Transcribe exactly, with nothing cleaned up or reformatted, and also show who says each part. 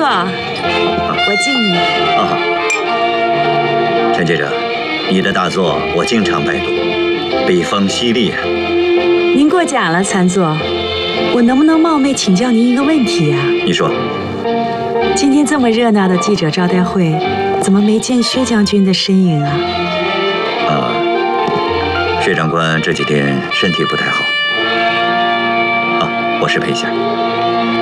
Speaker 1: 座，我敬你。
Speaker 2: 啊，陈记者，你的大作我经常拜读，笔锋犀利啊。
Speaker 1: 您过奖了，参座。我能不能冒昧请教您一个问题呀？
Speaker 2: 你说。
Speaker 1: 今天这么热闹的记者招待会，怎么没见薛将军的身影啊？
Speaker 2: 啊，薛长官这几天身体不太好。啊，我是裴夏。